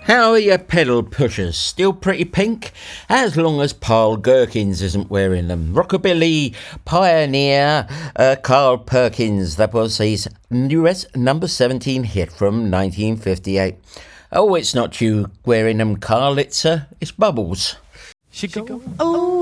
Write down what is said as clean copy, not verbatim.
How are your pedal pushers? Still pretty pink? As long as Paul Gherkins isn't wearing them. Rockabilly pioneer Carl Perkins. That was his US number 17 hit from 1958. Oh, it's not you wearing them, Carl. It's Bubbles. She go, oh.